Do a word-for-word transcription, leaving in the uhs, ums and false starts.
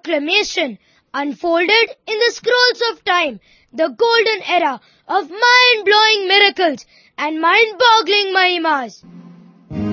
proclamation unfolded in the scrolls of time, the golden era of mind-blowing miracles and mind-boggling mahimas.